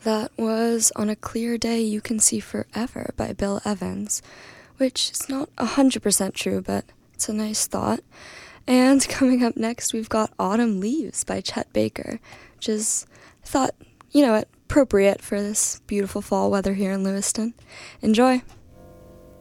That was On a Clear Day You Can See Forever by Bill Evans, which is not 100% true, but it's a nice thought. And coming up next, we've got Autumn Leaves by Chet Baker, which is, thought, appropriate for this beautiful fall weather here in Lewiston. Enjoy!